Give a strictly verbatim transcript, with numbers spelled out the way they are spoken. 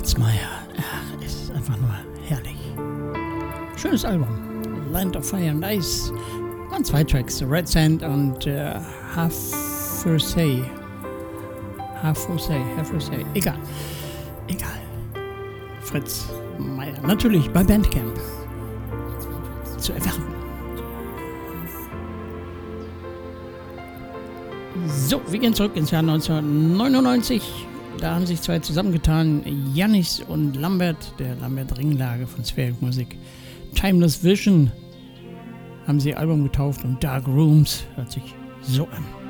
Fritz Meier. Ach, ist einfach nur herrlich. Schönes Album. Land of Fire and Ice. Und zwei Tracks. Red Sand und äh, Half for Say. Half for Say. Half for Say. Egal. Egal. Fritz Meier. Natürlich bei Bandcamp. Zu erwerben. So, wir gehen zurück ins Jahr neunzehnhundertneunundneunzig. Da haben sich zwei zusammengetan, Jannis und Lambert, der Lambert Ringlage von Spheric Musik. Timeless Vision haben sie ihr Album getauft und Dark Rooms hört sich so an.